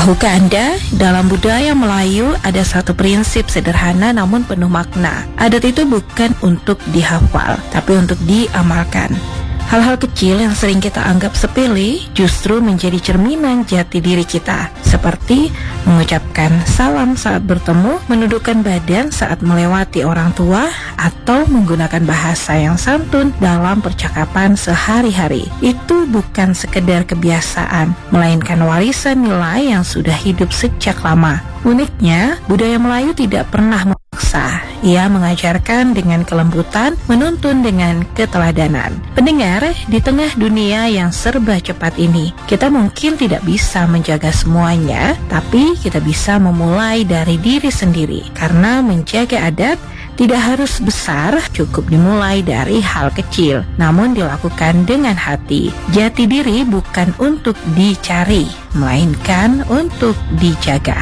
Tahukah Anda, dalam budaya Melayu ada satu prinsip sederhana namun penuh makna. Adat itu bukan untuk dihafal, tapi untuk diamalkan. Hal-hal kecil yang sering kita anggap sepele justru menjadi cerminan jati diri kita, seperti mengucapkan salam saat bertemu, menundukkan badan saat melewati orang tua, atau menggunakan bahasa yang santun dalam percakapan sehari-hari. Itu bukan sekedar kebiasaan, melainkan warisan nilai yang sudah hidup sejak lama. Uniknya, budaya Melayu tidak pernah memaksa. Ia mengajarkan dengan kelembutan, menuntun dengan keteladanan. Pendengar, di tengah dunia yang serba cepat ini, kita mungkin tidak bisa menjaga semuanya, tapi kita bisa memulai dari diri sendiri. Karena menjaga adat tidak harus besar, cukup dimulai dari hal kecil, namun dilakukan dengan hati. Jati diri bukan untuk dicari, melainkan untuk dijaga.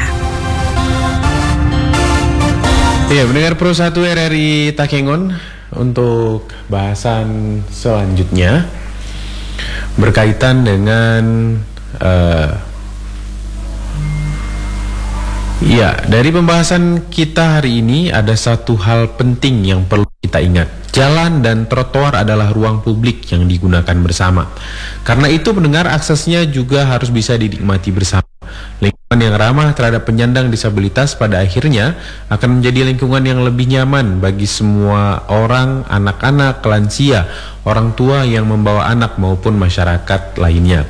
Ya, mendengar Pro 1 RRI Takengon, untuk bahasan selanjutnya berkaitan dengan dari pembahasan kita hari ini ada satu hal penting yang perlu kita ingat. Jalan dan trotoar adalah ruang publik yang digunakan bersama. Karena itu pendengar, aksesnya juga harus bisa dinikmati bersama. Lingkungan yang ramah terhadap penyandang disabilitas pada akhirnya akan menjadi lingkungan yang lebih nyaman bagi semua orang, anak-anak, lansia, orang tua yang membawa anak maupun masyarakat lainnya.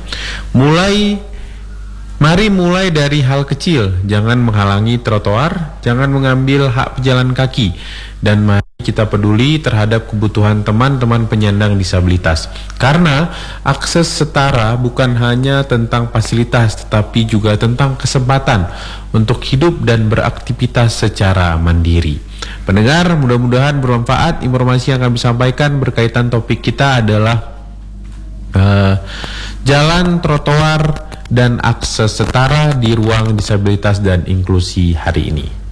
Mari mulai dari hal kecil, jangan menghalangi trotoar, jangan mengambil hak pejalan kaki, dan mari kita peduli terhadap kebutuhan teman-teman penyandang disabilitas. Karena akses setara bukan hanya tentang fasilitas, tetapi juga tentang kesempatan untuk hidup dan beraktivitas secara mandiri. Pendengar, mudah-mudahan bermanfaat informasi yang kami sampaikan berkaitan topik kita adalah jalan, trotoar, dan akses setara di ruang disabilitas dan inklusi hari ini.